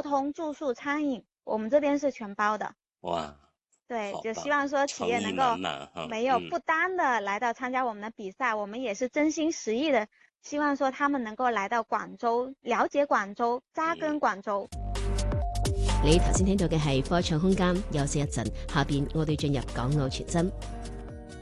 交通、住宿、餐饮，我们这边是全包的。 哇， 对，就好棒， 希望说企诚意业能够满满哈。 没有负担的来到参加我们的比赛，我们也是真心实意的，希望说他们能夠來到廣州，了解廣州，扎根廣州。 你頭先聽到嘅係科創空間，休息一陣，下邊我哋進入港澳傳真。